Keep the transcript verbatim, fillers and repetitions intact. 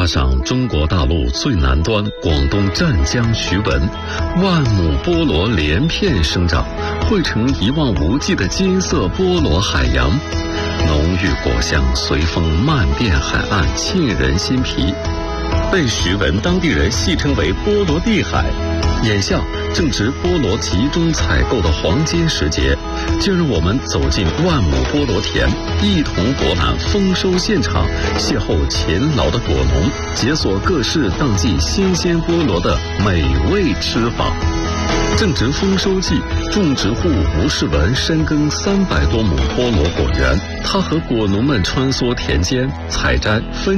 踏上中国大陆最南端广东湛江徐闻，万亩菠萝连片生长，汇成一望无际的金色菠萝海洋。浓郁果香随风漫遍海岸，沁人心脾，被徐闻当地人戏称为菠萝地海。眼下正值菠萝集中采购的黄金时节，就让我们走进万亩菠萝田，一同博览丰收现场，邂逅勤劳的果农解锁各式当季新鲜菠萝的美味吃法。正值丰收季，种植户吴世文深耕三百多亩菠萝果园，他和果农们穿梭田间，采摘分